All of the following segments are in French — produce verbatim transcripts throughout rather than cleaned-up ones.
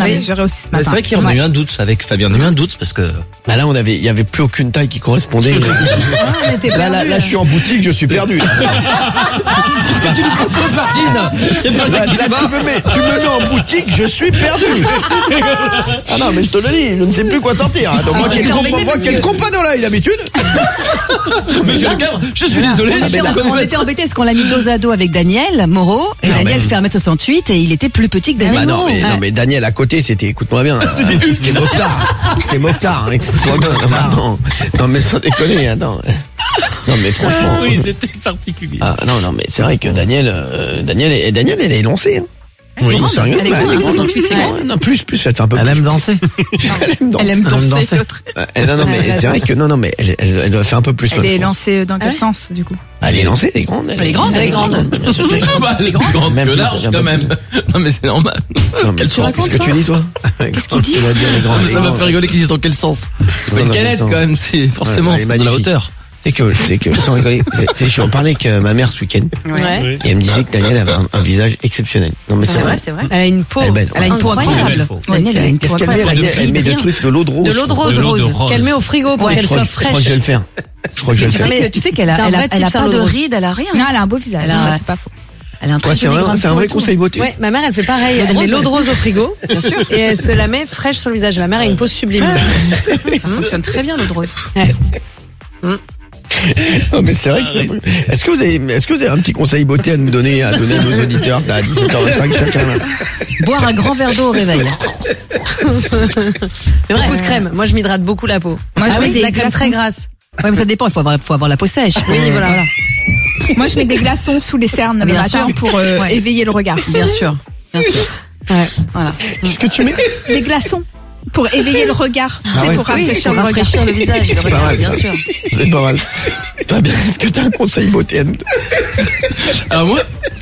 oui, j'aurais aussi ce matin. C'est vrai qu'il y en a eu un doute avec Fabien. On a eu un doute parce que. Bah là, on avait, il y avait plus aucune taille qui correspondait. Ah, on était là, là, là, je suis en boutique, je suis perdu. Qu'est-ce que tu lui proposes, Martine? Là, là, tu me mets, tu me mets en boutique, je suis perdu. Ah non, mais je te le dis, je ne sais plus quoi sortir. Hein. Donc, moi, quel, compa, moi quel compagnon là, il a l'habitude. Monsieur le cadre, je suis désolé. On était, on était embêtés parce qu'on l'a mis dos à dos avec Daniel Moreau. Et non, Daniel mais... fait un mètre soixante-huit et il était plus petit que Daniel bah Moreau. Non, mais, ouais. non, mais Daniel à côté, c'était, écoute-moi bien. C'était, c'était Mokhtar. C'était Mokhtar, hein, excuse-moi bien. Non, mais attends. Non, mais sans déconner, attends. Non, mais franchement. Oui, c'était particulier. Ah, non, non, mais c'est vrai que Daniel, euh, Daniel, et Daniel, elle est lancée. Oui, non, sérieux, elle est bah, grande, soixante-huit, c'est grand. Non, plus, plus, elle fait un peu Elle plus. aime danser. Elle aime danser. Elle aime danser, l'autre. Euh, non, non, mais c'est vrai que, non, non, mais elle, elle, elle doit faire un peu plus. Elle est je pense. lancée dans quel Ah ouais sens, du coup? Elle est lancée, elle est grande. Elle est grande, elle est grande. Bien sûr que c'est grande. Bah, elle est plus grande Même que plus, large ça quand vient même. Non mais c'est normal. Non, mais qu'est-ce que tu dis, toi? Qu'est-ce qu'il dit? Tu vas dire, elle est grande, elle est Ça m'a grande. fait rigoler qu'il dise dans quel sens. C'est pas Non, une dans quel canette sens. quand même, c'est forcément Ouais, elle est dans la magnifique. hauteur. C'est que, c'est que, sans rigoler, c'est, c'est, je suis en parlais avec ma mère ce week-end. Ouais. Et elle me disait que Daniel avait un, un visage exceptionnel. Non, mais c'est, C'est vrai. vrai, c'est vrai. Elle a une peau. Elle est belle. Elle a une peau incroyable. Daniel, elle a une peau Qu'est-ce qu'elle met? Elle, incroyable. a- elle met de trucs, de l'eau de rose. De l'eau de rose De l'eau de rose. rose. Qu'elle met au frigo pour Ouais, qu'elle Je crois, soit je crois que fraîche. je vais le faire. Je crois que je vais le Tu faire. sais que- tu sais qu'elle a, C'est un elle a, vrai elle a type, ça, pas l'eau de de rose. rides, elle a rien. Non, elle a un beau visage, Elle a- ça c'est pas faux. Elle a un très Ouais, c'est joli un, grain de c'est un peau vrai et tout. conseil beauté. Ouais, ma mère elle fait pareil. Elle de met rose, l'eau de ouais. rose au frigo, bien sûr, et elle se la met fraîche sur le visage. Ma mère a une peau sublime. Ça fonctionne très bien, l'eau de rose. Ouais. Non, mais c'est vrai que, est-ce que vous avez, est-ce que vous avez un petit conseil beauté à nous donner, à donner à nos auditeurs? T'as à dix-sept heures vingt-cinq chacun, là. Boire un grand verre d'eau au réveil. C'est vrai. Beaucoup de crème. Moi je m'hydrate beaucoup la peau. Moi, je Ah mets oui, des la crème glaçons. très grasse. Ouais, mais ça dépend, il faut avoir, faut avoir la peau sèche. Oui, voilà. Moi, je mets des glaçons sous les cernes le Bien matin sûr. pour euh, Ouais. éveiller le regard. Bien sûr, bien sûr. Ouais. Voilà. Qu'est-ce que tu mets? Des glaçons pour éveiller le regard, tu sais, ouais. pour Oui, rafraîchir pour le regard. rafraîchir le visage, le C'est pas regard, mal, bien ça. sûr. C'est pas mal. Fabien, est-ce que t'as un conseil beauté à nous donner? Alors moi,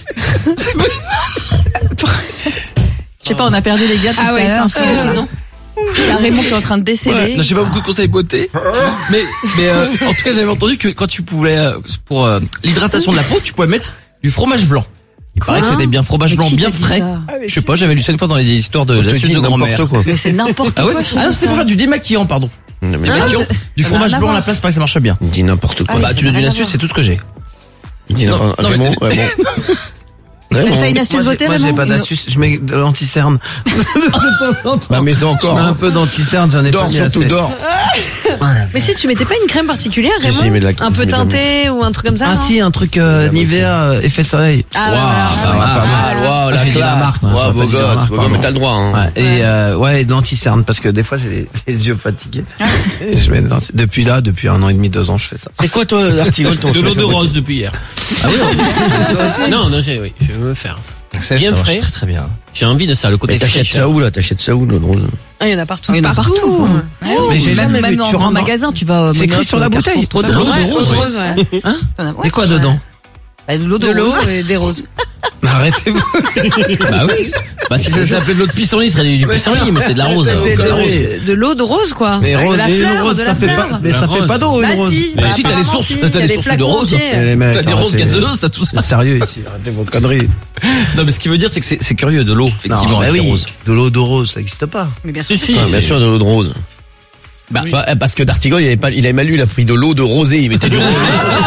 Je sais pas, on a perdu les gars tout Ah ouais, à l'heure. ils sont en train de- Ils ont- Il y a Raymond qui est en train de décéder. non, j'ai pas beaucoup de conseils beauté, mais mais euh, en tout cas j'avais entendu que quand tu pouvais euh, pour euh, l'hydratation de la peau, tu pouvais mettre du fromage blanc. Il paraît que c'était bien fromage Mais blanc qui bien t'a dit frais. ça Je sais pas, j'avais lu ça une fois dans les histoires de On te l'astuce dit de grand-mère. n'importe quoi. Mais c'est n'importe Ah ouais? quoi. Ah non, c'était pas du démaquillant, pardon. Non, mais Démaquillant, du Ça n'a fromage rien à blanc à voir. la place, paraît que ça marche bien. il dit n'importe quoi. Ah, Bah ça tu n'a donnes une rien à astuce, voir. c'est tout ce que j'ai. Il dit Non, n'importe non, mais- Raymond, Raymond. Raymond. T'as une astuce Moi, j'ai, beauté, moi, j'ai Raymond? pas Une- d'astuce. Je mets de l'anti-cerne. de temps en temps. Bah, mais c'est Je encore. mets un hein. peu d'anti-cerne, j'en ai pas Dors, mis surtout assez. dors. Mais si tu mettais pas une crème particulière, Si, si, Raymond, mais de la- un peu mais de la- teintée ou un truc comme ça. Ah non si, un truc euh, Nivea euh, effet soleil. Ah, Waouh, ouais, voilà. ça Ah, va. pas mal. Waouh, Ah, la j'ai dit la classe. marque, moi, Waouh, j'aurais beau pas dit la gosse, marque, beau gosse, mais pardon. t'as le droit, hein. Ouais. Et euh, ouais, et d'anti-cerne parce que des fois j'ai les, les yeux fatigués. Et je mets de l'anti- depuis là, depuis un an et demi, deux ans, je fais ça. C'est quoi, toi, l'article, ton De l'eau de truc, rose depuis hier. Ah oui, Non, non, j'ai, oui, je veux me faire. ça, Bien ça marche frais. très très bien. J'ai envie de ça, le côté Mais t'achètes fraîcheur. ça où, là? T'achètes ça où, l'eau de rose? Ah, il y en a partout. Il y en a partout. Ouais. Mais j'ai Même, jamais même vu. dans Tu en rentres dans- magasin, tu vas au C'est écrit Monoprix, sur la au Carrefour, bouteille. tout ça. Eau de rose. Ouais, de rose, rose, rose, ouais. Hein Ouais. Et quoi dedans? Bah, de l'eau de De l'eau rose. et des roses. Arrêtez-vous. Bah oui. Bah si ça s'appelait de l'eau de pissenlit, ce serait du pissenlit, mais c'est de la rose. C'est C'est de la de, rose. de l'eau de rose, quoi. Mais Avec rose, de la mais fleur, une rose, de ça la fait fleur. pas, mais La ça rose. fait pas d'eau, Bah une rose. si, Bah bah si, t'as les apparemment, sources, si. t'as Il y a les des sources de flacons rose. entiers. Eh, les mecs, T'as des arrêtez. roses gazeuses, t'as tout ça. C'est sérieux ici, arrêtez vos conneries. Non mais ce qui veut dire c'est que c'est c'est curieux de l'eau, effectivement, Non, mais avec les oui, roses. de l'eau de rose, ça n'existe pas. Mais bien sûr. Si si. Ah, bien sûr, de l'eau de rose. Bah, Bah, parce que D'Artigol, il avait pas, il avait mal lu, il a pris de l'eau de rosé, il mettait du rosé.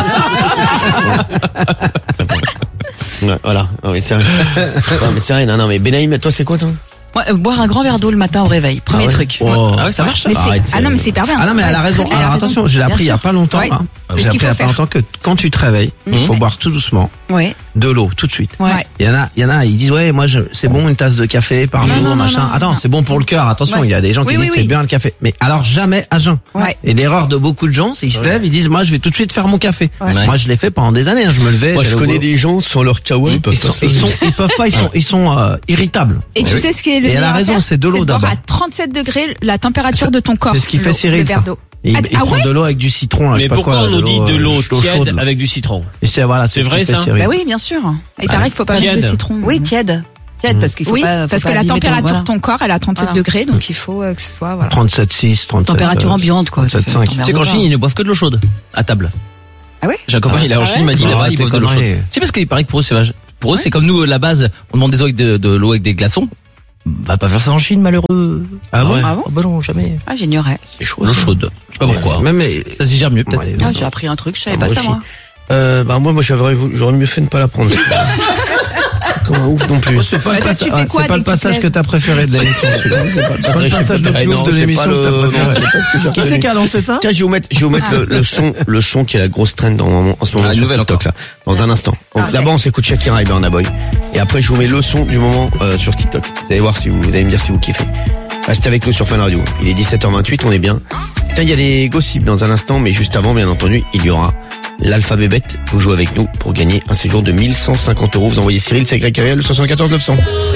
Ouais, voilà. Non, mais c'est vrai. Non, mais c'est vrai, non, non, mais Benaïm, toi, c'est quoi, toi? Ouais, euh, boire un grand verre d'eau le matin au réveil. Premier Ah ouais. truc. Oh. Ah ouais, ça marche ça. Mais c'est- Arrête, ah non, c'est- mais c'est hyper bien. Ah non, mais elle a Ouais, raison. c'est très Alors bien. attention, je l'ai Bien appris il y a sûr. pas longtemps. Ouais. Hein. C'est J'ai ce appris qu'il il y a faut pas longtemps que quand tu te réveilles, il faut boire tout doucement Ouais. de l'eau tout de suite. Ouais. Il y en a, il y en a, ils disent ouais, moi je, c'est bon une tasse de café par Non, jour, non, non, machin. non, Attends, non. c'est bon pour le cœur. Attention, Ouais. il y a des gens qui Oui, disent oui, c'est oui. bien le café. Mais alors jamais à jeun. Ouais. Et l'erreur de beaucoup de gens, c'est ils se lèvent, ils disent moi je vais tout de suite faire mon café. Ouais. Moi je l'ai fait pendant des années. hein. Je me levais. Moi, je j'allais au connais boulot. des gens, sans leur kawa, ils peuvent Ils pas sont, se ils lever. sont, ils peuvent pas, ils sont, ils sont euh, irritables. Et tu sais ce qui est le Et elle a meilleur à raison, faire c'est de l'eau boire d'abord. à trente-sept degrés la température de ton corps. C'est ce qui fait l'eau, Cyril, le verre ça. d'eau. Et il, Ah, il ah prend ouais de l'eau avec du citron, là, je Mais sais pas pourquoi quoi. on nous dit de l'eau euh, tiède chaude, là. avec du citron? Et c'est voilà, c'est C'est ce vrai, qui fait ça Cyril. Bah oui, bien sûr. Il paraît qu'il faut pas mettre de Tiède. citron. Oui, tiède. Tiède parce qu'il faut Oui, pas. faut parce pas que la abîmer ton- température voilà. de ton corps, elle est à trente-sept Voilà. degrés, donc il faut euh, que ce soit, voilà. trente-sept virgule six, trente-sept. Température euh, ambiante, quoi. trente-sept virgule cinq. Tu sais qu'en Chine, ils ne boivent que de l'eau chaude à table. Ah ouais? J'ai un copain, il est en Chine, il m'a dit Ah là-bas, ouais, ils t'es boivent de l'eau chaude. connerie. C'est parce qu'il paraît que pour eux c'est vach- pour eux c'est comme nous euh, la base, on demande des eau avec de, de l'eau avec des glaçons. Va pas faire ça en Chine, malheureux. Ah bon? Ah bon? Oh bah non, jamais. Ah, j'ignorais. C'est chaud. L'eau chaude. Je sais pas pourquoi. Même mais, Ça s'y gère mieux, peut-être. Ouais, Ah, j'ai appris un truc, je savais Ah, pas moi ça, aussi. moi. Euh, bah moi, moi j'aurais, j'aurais mieux fait de ne pas la prendre. Comme un ouf non plus. c'est pas le, Toi, tu passa- fais ah, quoi c'est pas dès le que tu passage te que t'as préféré de l'émission, celui-là. C'est pas le passage le Ah, plus non, ouf de c'est l'émission pas que le- t'as non, préféré. c'est pas ce que j'ai Qui retenu. c'est qui a lancé ça? Tiens, je vais vous mettre, je vais vous mettre le, le son, le son qui est la grosse trend en, en ce moment Ah, une sur nouvelle TikTok là. Dans un instant. Donc, Ah, d'abord, on s'écoute Shakira et Burna Boy. Et après, je vous mets le son du moment euh, sur TikTok. Vous allez voir si vous, vous allez me dire si vous kiffez. Restez avec nous sur Fun Radio. Il est dix-sept heures vingt-huit, on est bien. Tiens, il y a des gossips dans un instant, mais juste avant, bien entendu, il y aura l'alphabet bête. Vous jouez avec nous pour gagner un séjour de mille cent cinquante euros. Vous envoyez Cyril, c'est Greg Carriel, le soixante-quatorze neuf cents.